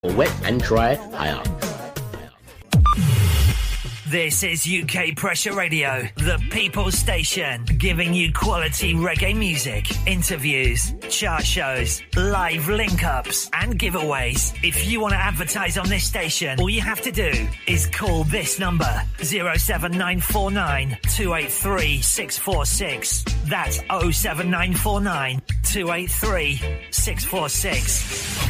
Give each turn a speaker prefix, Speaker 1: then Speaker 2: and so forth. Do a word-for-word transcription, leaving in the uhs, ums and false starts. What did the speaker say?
Speaker 1: Wet and dry hire.
Speaker 2: This is U K Pressure Radio, the People's Station, giving you quality reggae music, interviews, chart shows, live link-ups and giveaways. If you want to advertise on this station, all you have to do is call this number, oh seven nine four nine, two eight three, six four six. That's oh seven nine four nine, two eight three, six four six.